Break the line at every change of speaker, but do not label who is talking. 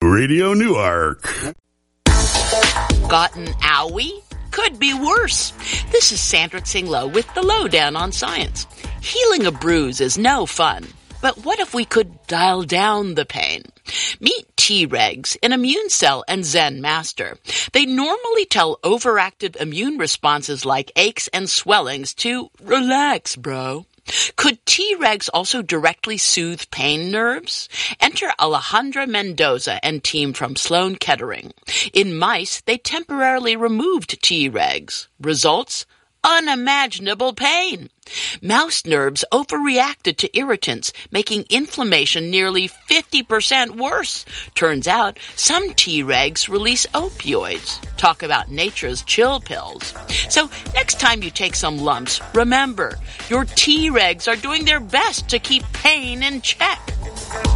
Radio Newark.
Got an owie? Could be worse. This is Sandra Tsinglow with the Lowdown on Science. Healing a bruise is no fun. But what if we could dial down the pain? Meet Tregs, an immune cell and Zen master. They normally tell overactive immune responses like aches and swellings to relax, bro. Could Tregs also directly soothe pain nerves? Enter Alejandra Mendoza and team from Sloan Kettering. In mice, they temporarily removed Tregs. Results? Unimaginable pain. Mouse nerves overreacted to irritants, making inflammation nearly 50% worse. Turns out, some Tregs release opioids. Talk about nature's chill pills. So, next time you take some lumps, remember, your Tregs are doing their best to keep pain in check.